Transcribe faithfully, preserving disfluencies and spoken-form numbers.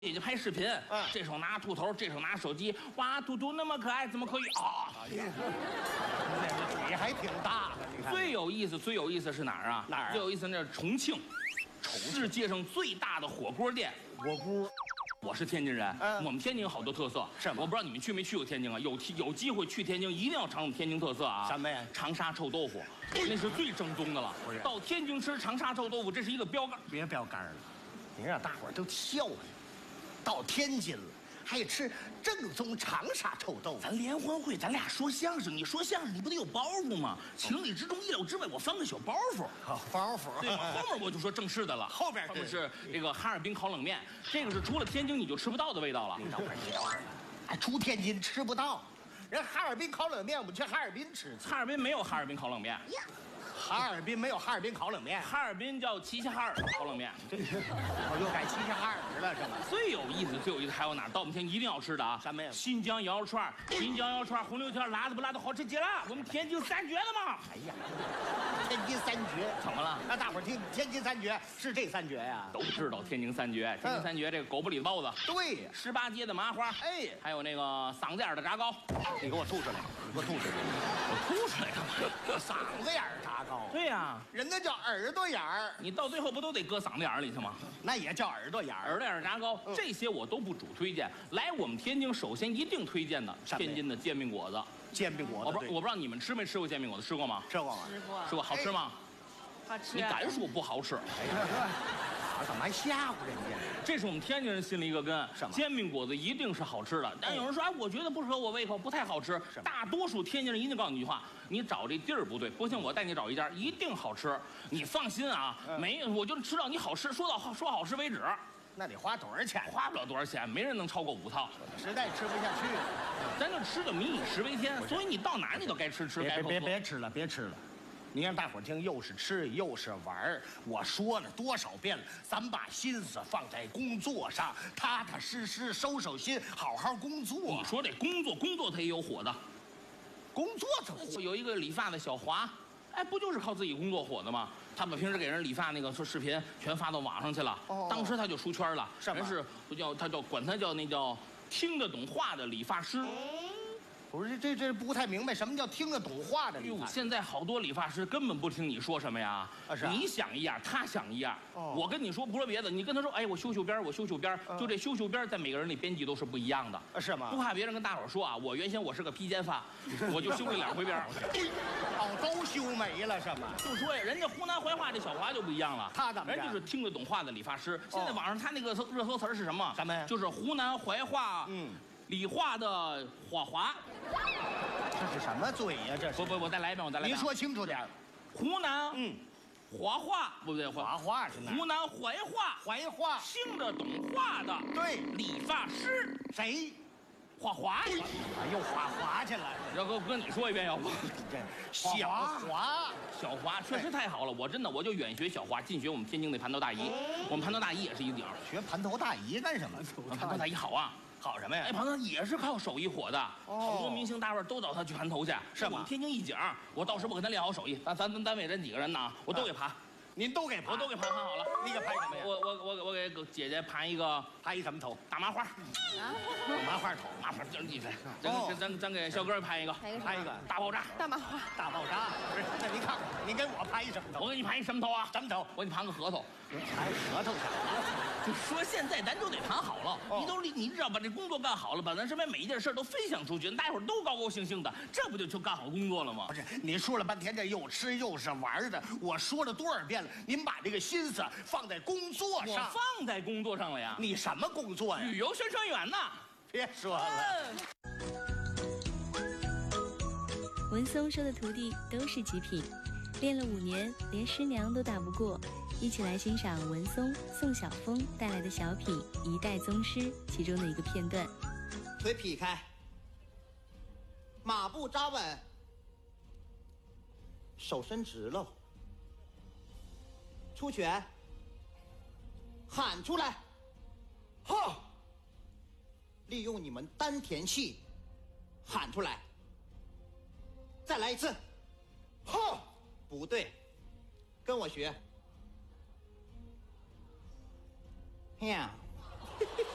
姐姐拍视频， 嗯， 这手拿兔头，这手拿手机，哇，兔兔那么可爱，怎么可以啊？ 那嘴还挺大的，你看。 最有意思，最有意思是哪儿啊？ 哪儿啊最有意思那是重庆，世界上最大的火锅店。 火锅， 我是天津人， 嗯我们天津有好多特色， 是吗我不知道你们去没去过天津啊？有有机会去天津，一定要尝尝天津特色啊！ 什么呀长沙臭豆腐，那是最正宗的了。 不是到天津吃长沙臭豆腐，这是一个标杆。 别标杆了，你让大伙儿都笑话你。到天津了，还吃正宗长沙臭豆腐。 咱联欢会，咱俩说相声，你说相声你不得有包袱吗？情理之中，意料之外，我翻个小包袱。 好包袱， 对吗？后面我就说正式的了， 后边后面是这个哈尔滨烤冷面，这个是除了天津你就吃不到的味道了。 你等会儿，你等会儿，还出天津吃不到，人哈尔滨烤冷面，我们去哈尔滨吃去。 哈尔滨没有哈尔滨烤冷面， 哈尔滨没有哈尔滨烤冷面， 哈尔滨叫齐齐哈尔烤冷面。 我又改齐齐哈尔了，是吧？ 最有意思，最有意思还有哪儿？到我们天津一定要吃的啊！ 什么呀新疆羊肉串、新疆羊肉串、红榴条，辣的不辣的好吃极了。我们天津三绝的嘛。 哎呀，天津三绝怎么了？ 让大伙儿听，天津三绝是这三绝呀？ 都知道天津三绝，天津三绝这个狗不理的包子， 对呀， 十八街的麻花， 哎， 还有那个嗓子眼儿的炸糕。 你给我吐出来，你给我吐出来， 我吐出来干嘛？ 嗓子眼儿炸糕， 对呀、 人那叫耳朵眼儿， 你到最后不都得搁嗓子眼儿里去吗？ 那也叫耳朵眼儿。 耳朵眼儿炸糕，这些我都不主推荐。来我们天津，首先一定推荐的什么呀天津的煎饼果子。 煎饼果子， 我不知对我不知道你们吃没吃过煎饼果子，吃过吗？ 吃过吗？ 吃过， 吃过，好吃吗？ 好吃。 你敢说不好吃？ 哎呀，我怎么还吓唬人家？ 这是我们天津人心里一个根。 什么煎饼果子一定是好吃的。但有人说，哎，我觉得不合我胃口，不太好吃。大多数天津人一定告诉你一句话：你找这地儿不对。不信我带你找一家，一定好吃。你放心啊，没我就吃到你好吃，说到好说好吃为止。 那得花多少钱？ 花不了多少钱，没人能超过五套。 实在吃不下去了。 咱这吃的民以食为天，所以你到哪儿你都该吃吃，该别别喝喝。 别吃了，别吃了。你让大伙儿听，又是吃又是玩儿。我说了多少遍了，咱把心思放在工作上，踏踏实实收收心，好好工作你。说这工作，工作它也有火的。 工作怎么有一个理发的小华，哎，不就是靠自己工作火的吗？他把平时给人理发那个说视频全发到网上去了， 哦当时他就出圈了。 是吗人是不叫他叫管他叫那叫听得懂话的理发师。 不是这这不太明白什么叫听得懂话的理哟， 发？ 现在好多理发师根本不听你说什么呀， 啊是啊你想一样，他想一样。 哦我跟你说不说别的，你跟他说，哎，我修修边儿，我修修边儿，就这修修边儿，在每个人里编辑都是不一样的。 啊是吗不怕别人跟大伙儿说啊，我原先我是个披肩发，我就修了两回边儿。 哦，都修没了是吗？ 就说呀，人家湖南怀化这小华就不一样了， 他怎么着人就是听得懂话的理发师。现在网上他那个热搜词儿是什么？ 什么呀就是湖南怀化， 嗯， 理化的华华。 这是什么嘴呀？这是不不，我再来一遍，我再来一遍。 您说清楚点儿。 湖南， 嗯， 华化不对， 华话是哪儿？ 湖南怀化怀化听得懂话的对理发师谁？ 华华。 啊，又滑滑去了。 要跟跟你说一遍，要不这小华小华确实太好了，我真的我就远学小华，近学我们天津那盘头大姨，我们盘头大姨也是一顶儿， 学盘头大姨干什么？ 盘头大姨好啊。 好什么呀哎，？盘头也是靠手艺火的，好多明星大腕都找他去盘头去， 是吗我们天津一景儿，我到时我给他练好手艺，咱咱咱单位人几个人呢，我都给盘， 您都给盘， 我都给盘盘好了。 你给盘什么呀？ 我我我我给姐姐盘一个盘一什么头？ 大麻花， 麻花头， 麻花真厉害。 哦咱咱咱给小哥盘一个， 拍个盘一个大爆炸。 大麻花， 大爆炸。不是，那您看看，您给我盘一什么头？ 我给你盘一什么头啊？ 什么头？ 我给你盘个核桃。 盘舌头啥？ 就说现在咱都得盘好了， 哦你都你只要把这工作干好了，把咱身边每一件事都分享出去，大伙儿都高高兴兴的，这不就就干好工作了吗不？是，您说了半天这又吃又是玩的，我说了多少遍了？您把这个心思放在工作我上。 放在工作上了呀， 你什么工作呀？ 旅游宣传员呐。 别说了。 文松收的徒弟都是极品，练了五年，连师娘都打不过。一起来欣赏文松、宋晓峰带来的小品《一代宗师》其中的一个片段。 腿劈开，马步扎稳，手伸直喽，出拳，喊出来，哈！利用你们丹田气，喊出来。再来一次，哈！不对，跟我学。呀